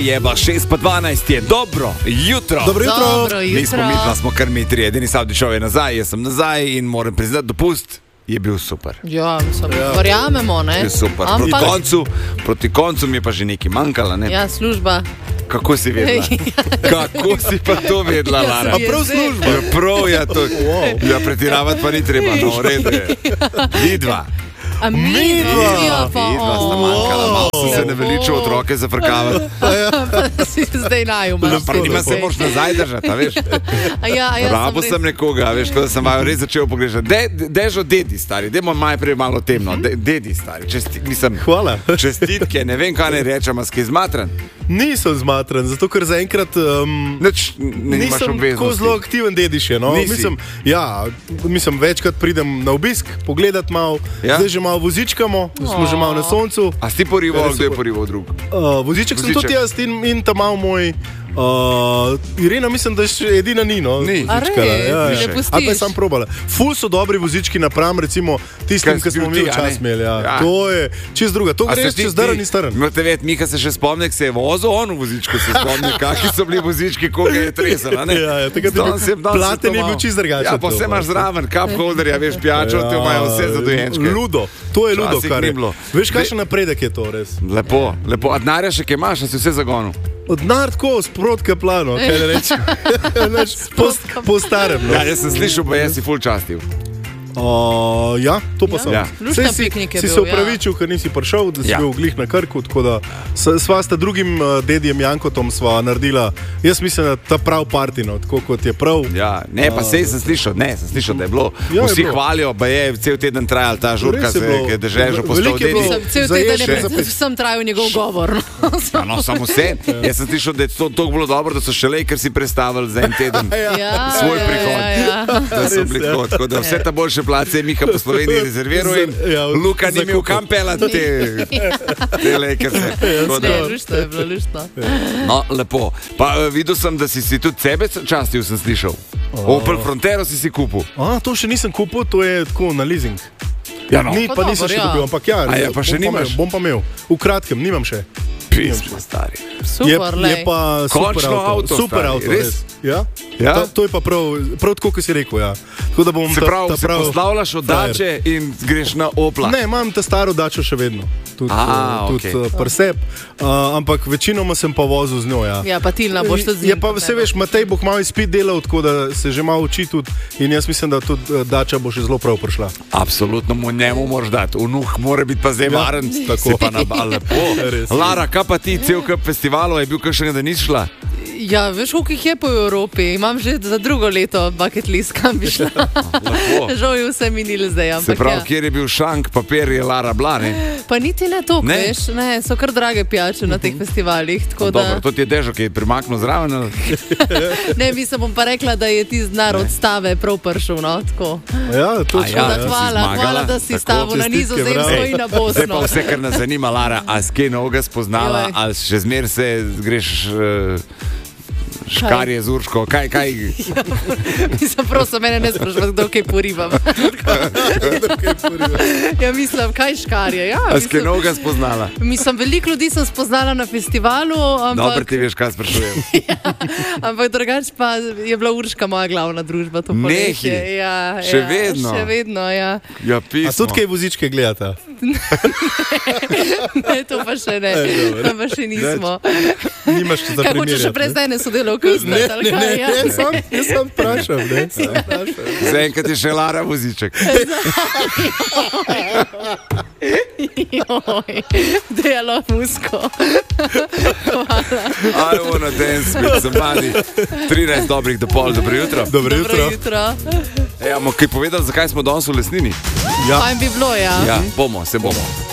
Jeba, 6:12 je, dobro jutro. Dobro jutro. Nismo mi, pa smo kar mi tri, edini Savdičov je nazaj, jaz sem nazaj in moram priznati, dopust je bil super. Ja, verjamemo, ne? Je super. Proti koncu mi je pa že nekaj manjkalo, ne? Ja, služba. Kako si vedela? Kako si pa to vedela, Lara? A prav služba? Ja, prav, ja, to. Ja, pretiravati pa ni treba, no, v redu je. Vidva. Midva sta manjkala, malo sem se naveličal otroke zafrkavati. Pa si zdaj najumaš. Pa nima se moraš nazaj držati, a veš? Rabo sem nekoga, veš, tako da sem vaju res začel pogrešati. Dežo dedi, stari, dajmo najprej malo temno. Dedi, stari, hvala. Čestitke, ne vem, kaj ne rečem, a si zmatran? Nisem zmatran, zato ker zaenkrat nisem tako zelo aktiven dedi še. No? Mislim, večkrat pridem na obisk, pogledat malo, zdaj že malo vozičkamo, smo že malo na soncu. A si porival, kdo je porival drug? Voziček sem tudi jaz in ta malo moj. Irena, mislim, da še edina ni, no? Ni. Ne pustiš. Ali pa je sam probala. Ful so dobri vozički napram, recimo, tistim, ki smo mi včas imeli. To je čist druga. To gre čez daran in staran. Morate vedeti, Miha se še spomne, ko se je vozil, on v vozičku se spomne, kakšni so bili vozički, koga je tresel, ne? Platen je bil čist drugačen. Ja, pa vse imaš zraven, cup holderja, veš, pijačo, te imajo vse za dojenčke. Ludo, to je ludo, kar je. Veš, kakšen napredek je to, res? Lepo. A denarja še kaj imaš, a si vse zagonil? Odnar tako, sprotka plano, kaj ne rečem. Po starem. No. Ja, jaz sem slišal, pa jaz si ful častil. Ja, to pa sem. Si se upravičil, ker nisi prišel, da si bil glih na Krku, tako da sva sta drugim dedijem Jankotom sva naredila, jaz mislim, da ta prav partino, tako kot je prav. Ja, ne, pa sem slišal, da je bilo. Vsi hvalijo, pa je cel teden trajal ta žurka, ki je dežežo postal dedi. Cel teden je predvsem trajal njegov govor. No, samo vse. Jaz sem slišal, da je to tako bilo dobro, da so šele, ker si predstavili za en teden svoj prihod. Da so bili tako, da vse ta boljše place je Miha po Sloveniji rezerviral in Luka ni imel kam pelati te Lakerse. Luštno je bilo, luštno. No, lepo. Pa videl sem, da si tudi sebe častil, sem slišal. Opel Frontero si kupil. To še nisem kupil, to je tako na leasing. Ja, no. Pa nisem še dobil, ampak pa še nimaš? Bom pa imel. V kratkem, nimam še. Pismo, stari. Super, je pa končno avto. Super avto, res. Ja? To je pa prav tako, kot si rekel, ja. Tako da bom se poslavljaš od Dače in greš na Opla. Ne, imam ta staro Dačo še vedno. Tudi Persep. Ampak večinoma sem pa vozil z njo, ja. Ja, pa Tilna boš to z njim. Ja, pa vse veš, Matej bo kmalu izpit delal, tako da se že malo uči tudi in jaz mislim, da tudi Dača bo še zelo prav prišla. Absolutno, njemu moraš dati. Vnuh mora biti pa zdaj varen. Tako. Pa lepo. Lara, kaj pa ti, cel kup festivalov je bil kakšnega, da nisi šla? Ja, veš, koliko jih je po Evropi. Imam že za drugo leto bucket list, kam bi šla. Žal je vse minilo zdaj. Se pravi, kjer je bil šank, papir je Lara bila, ne? Pa niti ne to, veš. Ne, so kar drage pijače na teh festivalih. Dobro, to ti je Dežo, ki je primaknil zraven. Ne, mislim, bom pa rekla, da je ti znar odstave prav prišel, no, tako. Ja, to je hvala, da si stavil na Nizozemsko in na Bosno. Zdaj pa vse, kar nas zanima, Lara, a s kaj novega spoznala, ali še zmer se greš škarje z Urško, kaj? Mislim, prosim, mene ne sprašvati, kdo kaj porivam. Ja, mislim, kaj škarje? Ja, a s kaj novega spoznala? Mislim, veliko ljudi sem spoznala na festivalu, ampak... Dobro, ti veš, kaj sprašujem. Ampak drugače pa je bila Urška moja glavna družba. Nehi, še vedno? Še vedno, ja. Ja, pismo. A tudi kaj vozičke gledata? Ne, to pa še ne. To pa še nismo. Nimaš za primerjati. Kaj hočeš še prej zdaj ne sodelal? Jaz sem vprašal. Zaenkrat je še Lara voziček. Delo musko. I wanna dance with somebody. 13 dobrih do pol, dobro jutro. Dobro jutro. Bomo kaj povedali, zakaj smo danes v Lesnini? Fajn bi bilo, ja. Ja, se bomo.